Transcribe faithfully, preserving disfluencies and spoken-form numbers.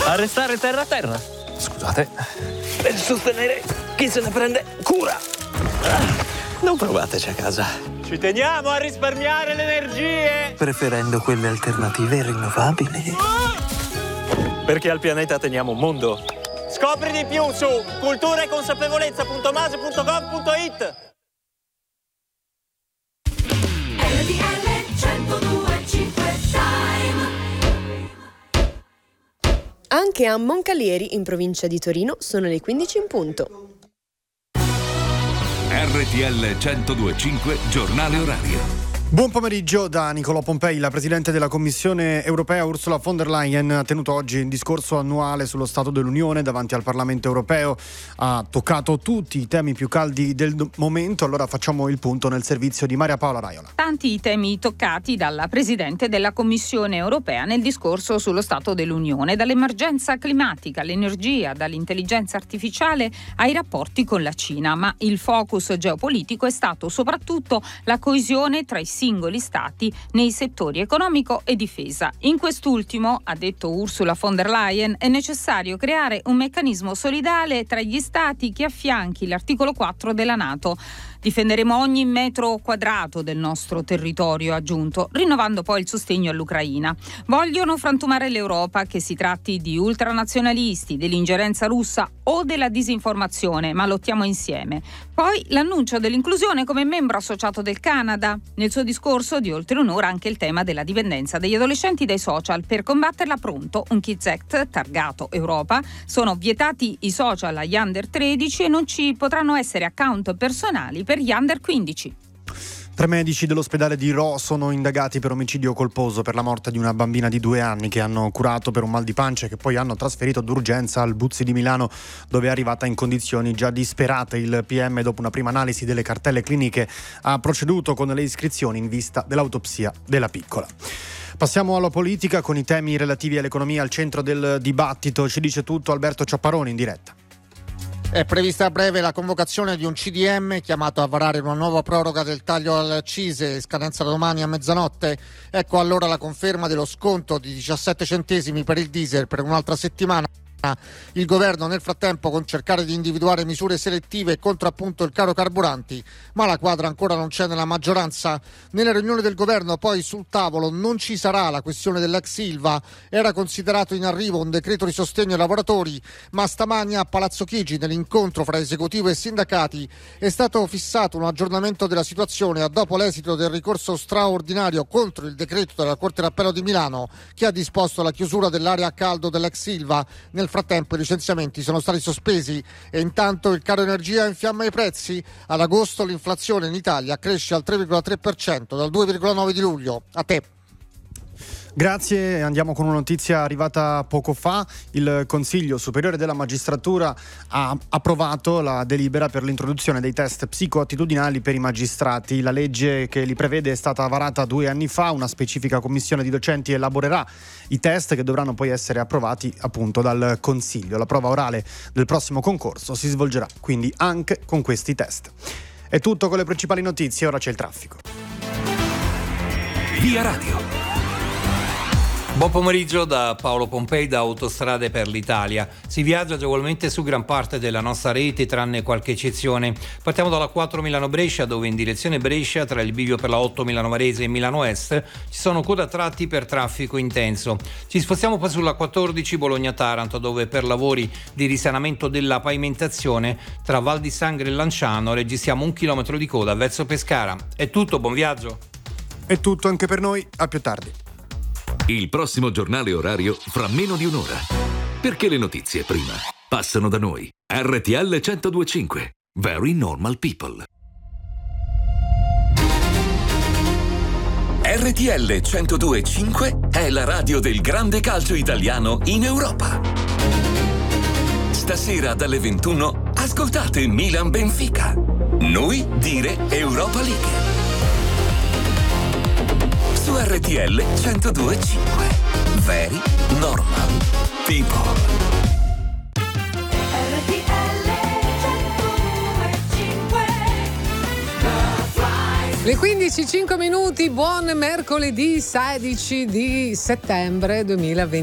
A restare terra a terra. Scusate. Per sostenere chi se ne prende cura. Non provateci a casa. Ci teniamo a risparmiare le energie. Preferendo quelle alternative e rinnovabili. Perché al pianeta teniamo un mondo. Scopri di più su cultura e consapevolezza punto mase punto gov punto it. Anche a Moncalieri, in provincia di Torino, sono le quindici in punto. R T L centodue e cinque, giornale orario. Buon pomeriggio da Nicolò Pompei. La Presidente della Commissione europea Ursula von der Leyen ha tenuto oggi un discorso annuale sullo Stato dell'Unione davanti al Parlamento europeo. Ha toccato tutti i temi più caldi del momento. Allora facciamo il punto nel servizio di Maria Paola Raiola. Tanti i temi toccati dalla Presidente della Commissione europea nel discorso sullo Stato dell'Unione, dall'emergenza climatica all'energia, dall'intelligenza artificiale ai rapporti con la Cina. Ma il focus geopolitico è stato soprattutto la coesione tra i singoli stati nei settori economico e difesa. In quest'ultimo, ha detto Ursula von der Leyen, è necessario creare un meccanismo solidale tra gli stati che affianchi l'articolo quattro della NATO. Difenderemo ogni metro quadrato del nostro territorio, ha aggiunto, rinnovando poi il sostegno all'Ucraina. Vogliono frantumare l'Europa, che si tratti di ultranazionalisti, dell'ingerenza russa o della disinformazione, ma lottiamo insieme. Poi l'annuncio dell'inclusione come membro associato del Canada. Nel suo discorso di oltre un'ora anche il tema della dipendenza degli adolescenti dai social. Per combatterla pronto un Kids Act targato Europa. Sono vietati i social agli under tredici e non ci potranno essere account personali per gli under quindici. Tre medici dell'ospedale di Rho sono indagati per omicidio colposo per la morte di una bambina di due anni che hanno curato per un mal di pancia e che poi hanno trasferito d'urgenza al Buzzi di Milano, dove è arrivata in condizioni già disperate. Il P M, dopo una prima analisi delle cartelle cliniche, ha proceduto con le iscrizioni in vista dell'autopsia della piccola. Passiamo alla politica con i temi relativi all'economia al centro del dibattito. Ci dice tutto Alberto Ciapparoni in diretta. È prevista a breve la convocazione di un C D M chiamato a varare una nuova proroga del taglio alle accise, scadenza domani a mezzanotte. Ecco allora la conferma dello sconto di diciassette centesimi per il diesel per un'altra settimana. Il governo nel frattempo con cercare di individuare misure selettive contro appunto il caro carburanti, ma la quadra ancora non c'è nella maggioranza. Nella riunione del governo poi sul tavolo non ci sarà la questione dell'ex Ilva. Era considerato in arrivo un decreto di sostegno ai lavoratori, ma stamani a Palazzo Chigi, nell'incontro fra esecutivo e sindacati, è stato fissato un aggiornamento della situazione dopo l'esito del ricorso straordinario contro il decreto della Corte d'Appello di Milano che ha disposto la chiusura dell'area a caldo dell'ex Ilva. Nel frattempo i licenziamenti sono stati sospesi e intanto il caro energia infiamma i prezzi. Ad agosto l'inflazione in Italia cresce al tre virgola tre per cento dal due virgola nove di luglio. A te. Grazie, andiamo con una notizia arrivata poco fa. Il Consiglio Superiore della Magistratura ha approvato la delibera per l'introduzione dei test psicoattitudinali per i magistrati. La legge che li prevede è stata varata due anni fa. Una specifica commissione di docenti elaborerà i test che dovranno poi essere approvati appunto dal Consiglio. La prova orale del prossimo concorso si svolgerà quindi anche con questi test. È tutto con le principali notizie, ora c'è il traffico. Via Radio. Buon pomeriggio da Paolo Pompei da Autostrade per l'Italia. Si viaggia agevolmente su gran parte della nostra rete, tranne qualche eccezione. Partiamo dalla quattro Milano-Brescia, dove in direzione Brescia, tra il bivio per la otto Milano Varese e Milano Est, ci sono coda tratti per traffico intenso. Ci spostiamo poi sulla quattordici Bologna-Taranto, dove per lavori di risanamento della pavimentazione tra Val di Sangre e Lanciano registriamo un chilometro di coda verso Pescara. È tutto, buon viaggio. È tutto anche per noi, a più tardi. Il prossimo giornale orario fra meno di un'ora. Perché le notizie prima passano da noi. R T L centodue e cinque. Very Normal People. R T L centodue e cinque è la radio del grande calcio italiano in Europa. Stasera dalle ventuno ascoltate Milan Benfica. Noi dire Europa League. Su R T L centodue e cinque. Very Normal People. R T L centodue e cinque. Le quindici e cinque minuti, buon mercoledì sedici di settembre duemilaventi.